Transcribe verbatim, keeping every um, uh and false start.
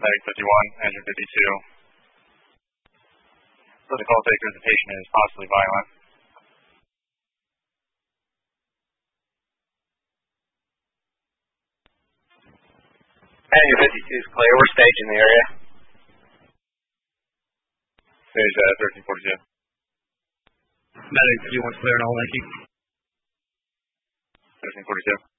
Medic fifty-one, engine fifty-two. So the call taker, the patient is possibly violent. Engine fifty-two is clear. We're staging the area. Stage uh, thirteen forty-two. Medic fifty-one clear, and all thank you. thirteen forty-two.